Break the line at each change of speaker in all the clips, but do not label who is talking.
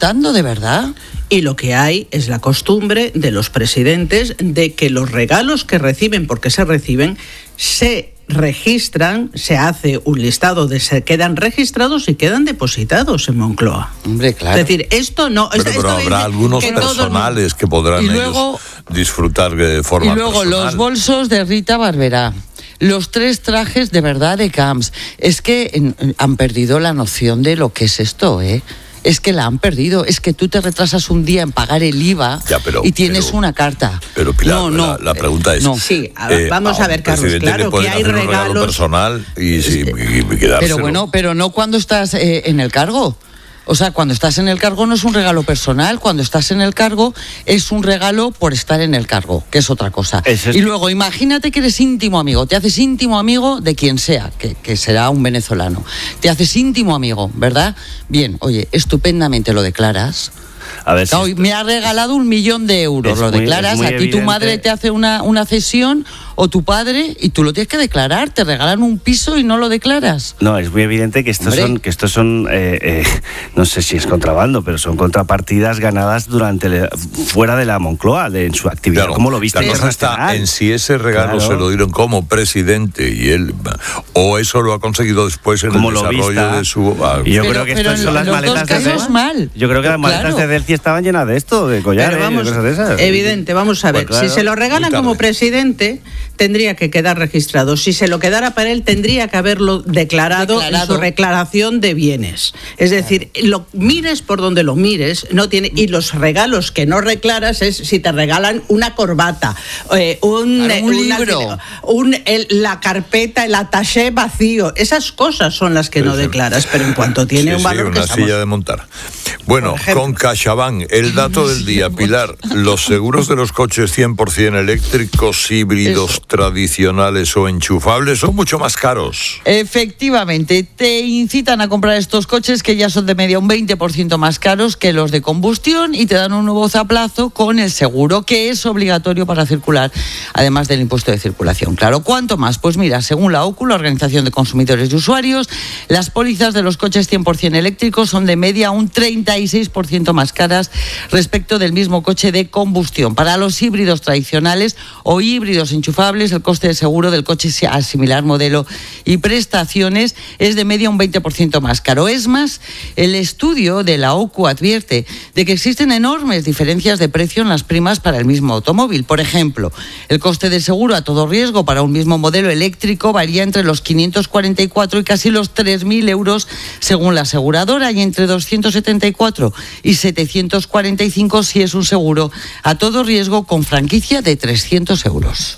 insultando de verdad.
Y lo que hay es la costumbre de los presidentes de que los regalos que reciben, porque se reciben, se registran, se hace un listado se quedan registrados y quedan depositados en Moncloa.
Hombre, claro.
Es decir, esto no...
Pero habrá algunos personales que podrán luego, ellos disfrutar de forma personal.
Y luego los bolsos de Rita Barberá. Los 3 trajes de verdad de Camps. Es que han perdido la noción de lo que es esto, ¿eh? Es que la han perdido. Es que tú te retrasas un día en pagar el IVA y tienes una carta.
Pero Pilar, la pregunta es...
Sí, vamos a ver, Carlos, claro que hay regalos...
regalo personal y quedárselo.
Pero bueno, pero no cuando estás en el cargo. O sea, cuando estás en el cargo no es un regalo personal, cuando estás en el cargo es un regalo por estar en el cargo, que es otra cosa. Y luego, imagínate que eres íntimo amigo, te haces íntimo amigo de quien sea, que será un venezolano. Te haces íntimo amigo, ¿verdad? Bien, oye, estupendamente lo declaras.
A ver,
claro, me ha regalado 1 millón de euros, lo declaras, a ti evidente. Tu madre te hace una cesión o tu padre y tú lo tienes que declarar, te regalan un piso y no lo declaras.
No, es muy evidente que estos son no sé si es contrabando, pero son contrapartidas ganadas fuera de la Moncloa, en su actividad, como lo viste.
La cosa está en si ese regalo se lo dieron como presidente y él, o eso lo ha conseguido después en el desarrollo de su...
Yo creo que estas son las maletas Yo creo que las maletas de Delci estaban llenas de esto, de collares y cosas de esas.
Evidente, vamos a ver. Bueno, si se lo regalan como presidente, tendría que quedar registrado. Si se lo quedara para él, tendría que haberlo declarado en su declaración de bienes. Es decir, lo mires por donde lo mires, no tiene. Y los regalos que no declaras es si te regalan una corbata, un libro, la carpeta, el attaché vacío. Esas cosas son las que no declaras, pero en cuanto tiene un valor
una silla de montar. Bueno, con CaixaBank, el dato del día, Pilar, los seguros de los coches 100% eléctricos, híbridos, tradicionales o enchufables son mucho más caros.
Efectivamente, te incitan a comprar estos coches que ya son de media un 20% más caros que los de combustión y te dan un nuevo zaplazo con el seguro que es obligatorio para circular, además del impuesto de circulación. Claro, ¿cuánto más? Pues mira, según la OCU, la Organización de Consumidores y Usuarios, las pólizas de los coches 100% eléctricos son de media un 36% más caras respecto del mismo coche de combustión. Para los híbridos tradicionales o híbridos enchufables, el coste de seguro del coche a similar modelo y prestaciones es de media un 20% más caro. Es más, el estudio de la OCU advierte de que existen enormes diferencias de precio en las primas para el mismo automóvil. Por ejemplo, el coste de seguro a todo riesgo para un mismo modelo eléctrico varía entre los 544 y casi los 3.000 euros según la aseguradora y entre 274 y 745 si es un seguro a todo riesgo con franquicia de 300 euros.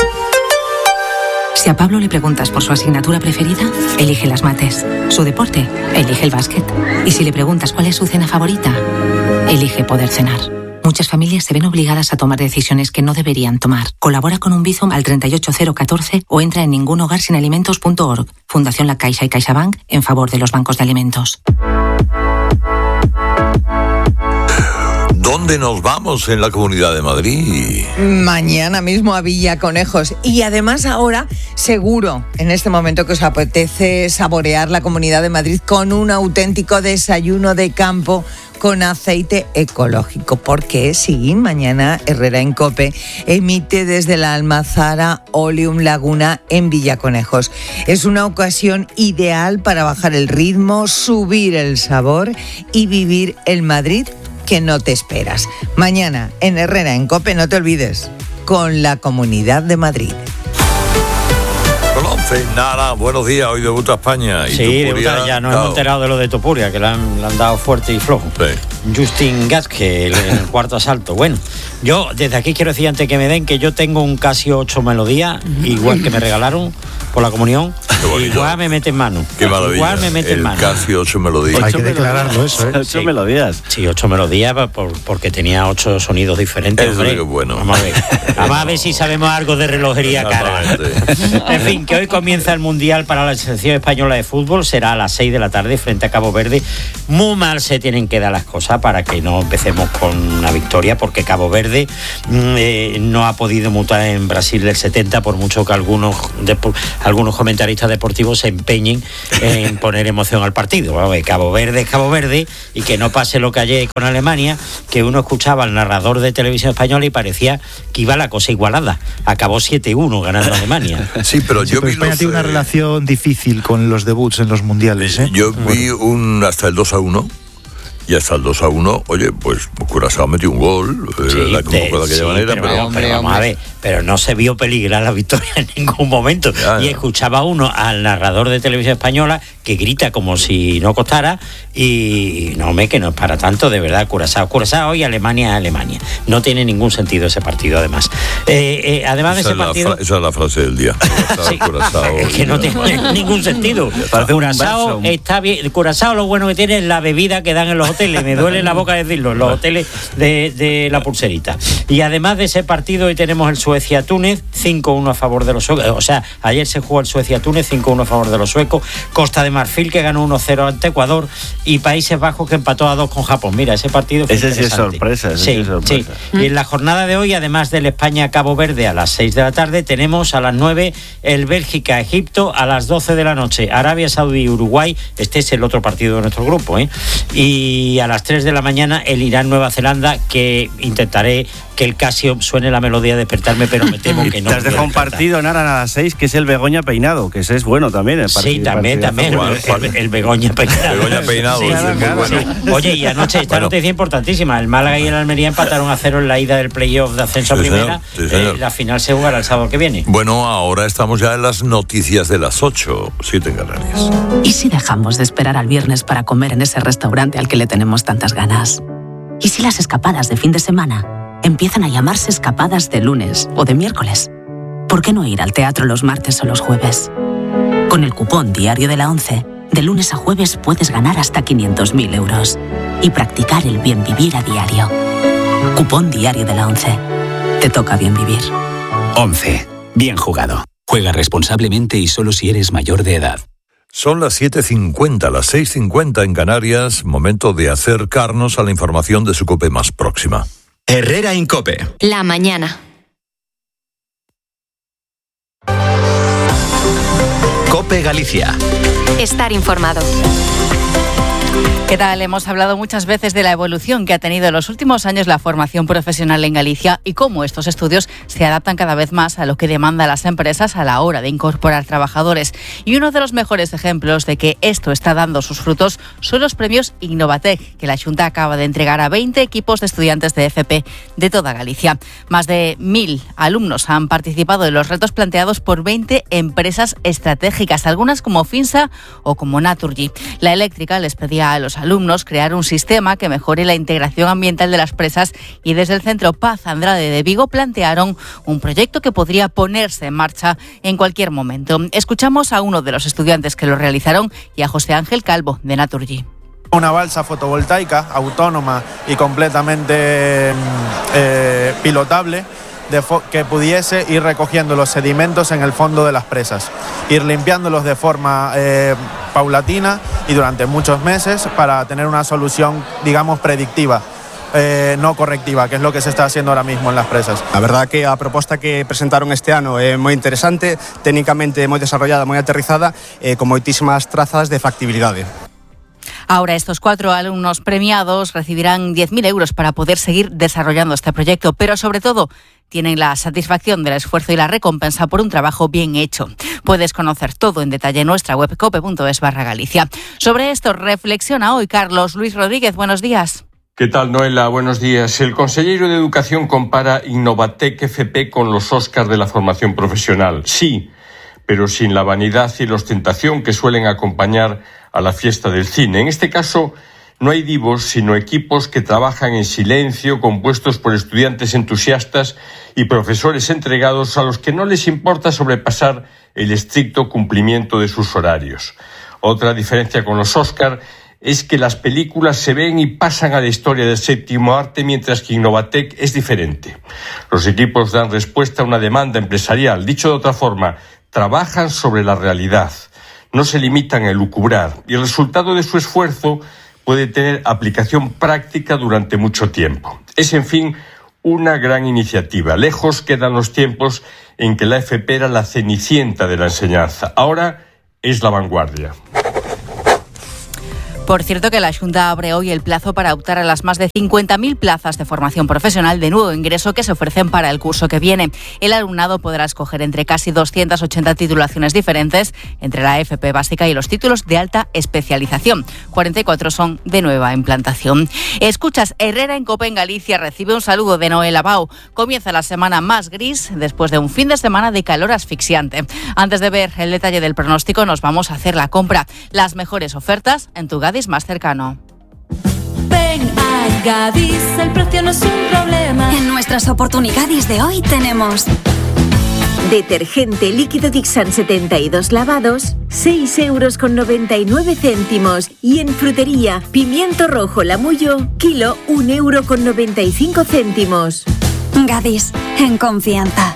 Si a Pablo le preguntas por su asignatura preferida, elige las mates. Su deporte, elige el básquet. Y si le preguntas cuál es su cena favorita, elige poder cenar. Muchas familias se ven obligadas a tomar decisiones que no deberían tomar. Colabora con un Bizum al 38014 o entra en ningunhogarsinalimentos.org. Fundación La Caixa y CaixaBank en favor de los bancos de alimentos.
¿Dónde nos vamos en la Comunidad de Madrid?
Mañana mismo a Villaconejos. Y además ahora, seguro, en este momento que os apetece saborear la Comunidad de Madrid con un auténtico desayuno de campo con aceite ecológico. Porque sí, mañana Herrera en COPE emite desde la Almazara Oleum Laguna en Villaconejos. Es una ocasión ideal para bajar el ritmo, subir el sabor y vivir el Madrid que no te esperas. Mañana en Herrera en COPE, no te olvides, con la Comunidad de Madrid.
Nara, buenos días, hoy debuta España.
Sí, debuta ya, nos hemos enterado de lo de Topuria, que le han dado fuerte y flojo. Sí. Justin Gasquet, en el cuarto asalto. Bueno, yo desde aquí quiero decir, antes que me den, que yo tengo un Casio 8 Melodías, igual que me regalaron por la comunión, igual me meten mano.
Qué maravilla.
Igual me meten mano.
Casio 8 Melodías.
Hay que declararlo eso, ¿eh?
8 melodías.
Sí, 8 melodías porque tenía 8 sonidos diferentes.
Eso es bueno.
Vamos a ver si sabemos algo de relojería cara. En fin, que hoy comienza el Mundial para la selección española de fútbol. Será a las 6 de la tarde frente a Cabo Verde. Muy mal se tienen que dar las cosas para que no empecemos con una victoria, porque Cabo Verde no ha podido mutar en Brasil del 70, por mucho que algunos comentaristas deportivos se empeñen en poner emoción al partido. Bueno, Cabo Verde es Cabo Verde, y que no pase lo que ayer con Alemania, que uno escuchaba al narrador de Televisión Española y parecía que iba la cosa igualada. Acabó 7-1 ganando Alemania.
Sí, pero yo vi
España tiene una relación difícil con los debuts en los mundiales.
Yo vi hasta el 2-1. Y hasta el 2-1, oye, pues Curazao metió un gol, de aquella manera,
pero vamos a ver, pero no se vio peligrar la victoria en ningún momento. Y escuchaba uno al narrador de Televisión Española que grita como si no costara, y que no es para tanto, de verdad. Curazao y Alemania. No tiene ningún sentido ese partido, además. Además de ese partido...
Esa es la frase del día. Curazao,
es que no tiene ningún sentido. Curazao está bien. Curazao lo bueno que tiene es la bebida que dan en los hoteles. Me duele la boca decirlo, en los hoteles de la Pulserita. Y además de ese partido, hoy tenemos el Suecia-Túnez, 5-1 a favor de los suecos. O sea, ayer se jugó el Suecia-Túnez, 5-1 a favor de los suecos. Costa de Marfil, que ganó 1-0 ante Ecuador, y Países Bajos, que empató a 2 con Japón. Mira, ese partido fue interesante.
Sí es sorpresa.
Sí. Y en la jornada de hoy, además del España-Cabo Verde a las 6 de la tarde, tenemos a las 9 el Bélgica-Egipto, a las 12 de la noche Arabia Saudí-Uruguay. Este es el otro partido de nuestro grupo, Y a las 3 de la mañana el Irán-Nueva Zelanda, que intentaré que el Casio suene la melodía de despertarme, pero me temo que no.
Te has dejado un partido, Nara, a las 6, que es el Begoña Peinado, que ese es bueno también.
También. El Begoña Peinado.
Begoña Peinado.
Sí, claro. Oye, y anoche esta noticia importantísima. El Málaga y el Almería empataron a 0 en la ida del playoff de ascenso a primera.
Señor.
La final se jugará el sábado que viene.
Bueno, ahora estamos ya en las noticias de las 8, 7 en Canarias.
¿Y si dejamos de esperar al viernes para comer en ese restaurante al que le tenemos tantas ganas? ¿Y si las escapadas de fin de semana empiezan a llamarse escapadas de lunes o de miércoles? ¿Por qué no ir al teatro los martes o los jueves? Con el cupón Diario de la ONCE, de lunes a jueves puedes ganar hasta 500.000 euros y practicar el bien vivir a diario. Cupón Diario de la ONCE. Te toca bien vivir.
11. Bien jugado. Juega responsablemente y solo si eres mayor de edad.
Son las 7:50, las 6:50 en Canarias, momento de acercarnos a la información de su COPE más próxima.
Herrera en COPE.
La mañana.
COPE Galicia.
Estar informado.
¿Qué tal? Hemos hablado muchas veces de la evolución que ha tenido en los últimos años la formación profesional en Galicia y cómo estos estudios se adaptan cada vez más a lo que demandan las empresas a la hora de incorporar trabajadores. Y uno de los mejores ejemplos de que esto está dando sus frutos son los premios Innovatec, que la Xunta acaba de entregar a 20 equipos de estudiantes de FP de toda Galicia. Más de 1.000 alumnos han participado en los retos planteados por 20 empresas estratégicas, algunas como Finsa o como Naturgy. La eléctrica les pedía a los alumnos crear un sistema que mejore la integración ambiental de las presas, y desde el Centro Paz Andrade de Vigo plantearon un proyecto que podría ponerse en marcha en cualquier momento. Escuchamos a uno de los estudiantes que lo realizaron y a José Ángel Calvo de Naturgy.
Una balsa fotovoltaica autónoma y completamente pilotable, que pudiese ir recogiendo los sedimentos en el fondo de las presas, ir limpiándolos de forma paulatina y durante muchos meses para tener una solución, digamos, predictiva. No correctiva, que es lo que se está haciendo ahora mismo en las presas.
A verdad que a proposta que presentaron este ano é moi interesante, técnicamente moi desarrollada, moi aterrizada, con moitísimas trazas de factibilidade.
Ahora estos 4 alumnos premiados recibirán 10.000 euros para poder seguir desarrollando este proyecto, pero sobre todo tienen la satisfacción del esfuerzo y la recompensa por un trabajo bien hecho. Puedes conocer todo en detalle en nuestra web cope.es/Galicia. Sobre esto reflexiona hoy Carlos Luis Rodríguez. Buenos días.
¿Qué tal, Noela? Buenos días. El consejero de Educación compara Innovatec FP con los Óscar de la formación profesional. Sí, pero sin la vanidad y la ostentación que suelen acompañar a la fiesta del cine. En este caso, no hay divos, sino equipos que trabajan en silencio, compuestos por estudiantes entusiastas y profesores entregados a los que no les importa sobrepasar el estricto cumplimiento de sus horarios. Otra diferencia con los Óscar es que las películas se ven y pasan a la historia del séptimo arte, mientras que Innovatec es diferente. Los equipos dan respuesta a una demanda empresarial. Dicho de otra forma, trabajan sobre la realidad, no se limitan a elucubrar, y el resultado de su esfuerzo puede tener aplicación práctica durante mucho tiempo. Es, en fin, una gran iniciativa. Lejos quedan los tiempos en que la FP era la cenicienta de la enseñanza. Ahora es la vanguardia.
Por cierto que la Xunta abre hoy el plazo para optar a las más de 50.000 plazas de formación profesional de nuevo ingreso que se ofrecen para el curso que viene. El alumnado podrá escoger entre casi 280 titulaciones diferentes, entre la FP básica y los títulos de alta especialización. 44 son de nueva implantación. Escuchas, Herrera en COPE en Galicia recibe un saludo de Noel Abao. Comienza la semana más gris después de un fin de semana de calor asfixiante. Antes de ver el detalle del pronóstico, nos vamos a hacer la compra. Las mejores ofertas en tu Gadis más cercano.
Ven a Gadis, el precio no es un problema.
En nuestras oportunidades de hoy tenemos detergente líquido Dixan 72 lavados, 6,99 €. Y en frutería, pimiento rojo Lamullo, kilo, 1,95 €.
Gadis, en confianza.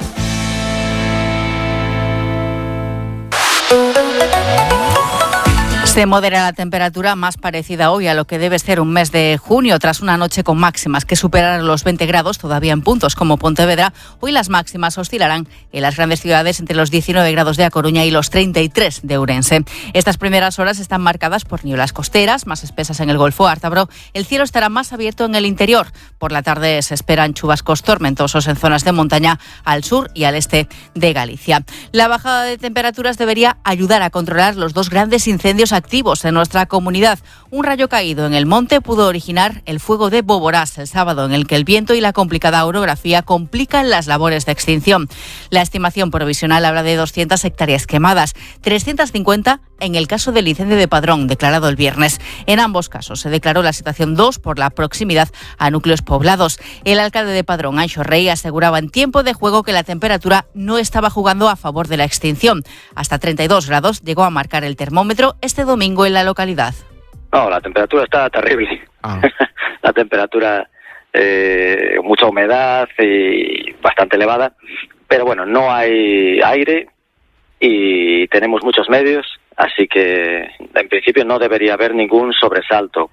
Se modera la temperatura más parecida hoy a lo que debe ser un mes de junio, tras una noche con máximas que superaron los 20 grados todavía en puntos como Pontevedra. Hoy las máximas oscilarán en las grandes ciudades entre los 19 grados de A Coruña y los 33 de Ourense. Estas primeras horas están marcadas por nieblas costeras, más espesas en el Golfo Ártabro. El cielo estará más abierto en el interior. Por la tarde se esperan chubascos tormentosos en zonas de montaña al sur y al este de Galicia. La bajada de temperaturas debería ayudar a controlar los dos grandes incendios activos en nuestra comunidad. Un rayo caído en el monte pudo originar el fuego de Boborás el sábado, en el que el viento y la complicada orografía complican las labores de extinción. La estimación provisional habla de 200 hectáreas quemadas, 350 en el caso del incendio de Padrón, declarado el viernes. En ambos casos se declaró la situación 2 por la proximidad a núcleos poblados. El alcalde de Padrón, Anxo Rey, aseguraba en tiempo de juego que la temperatura no estaba jugando a favor de la extinción. Hasta 32 grados llegó a marcar el termómetro este domingo en la localidad.
No, la temperatura está terrible. La temperatura, mucha humedad y bastante elevada. Pero bueno, no hay aire y tenemos muchos medios, así que en principio no debería haber ningún sobresalto.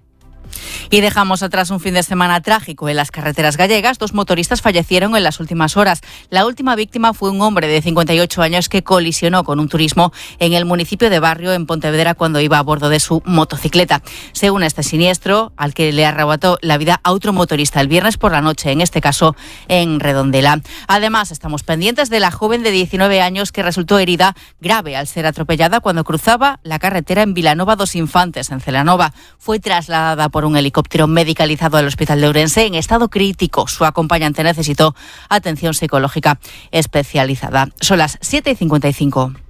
Y dejamos atrás un fin de semana trágico en las carreteras gallegas. 2 motoristas fallecieron en las últimas horas. La última víctima fue un hombre de 58 años que colisionó con un turismo en el municipio de Barrio, en Pontevedra, cuando iba a bordo de su motocicleta. Según este siniestro, al que le arrebató la vida a otro motorista el viernes por la noche, en este caso en Redondela. Además, estamos pendientes de la joven de 19 años que resultó herida grave al ser atropellada cuando cruzaba la carretera en Vilanova dos Infantes, en Celanova. Fue trasladada por un helicóptero medicalizado al hospital de Ourense en estado crítico. Su acompañante necesitó atención psicológica especializada. Son las 7:55.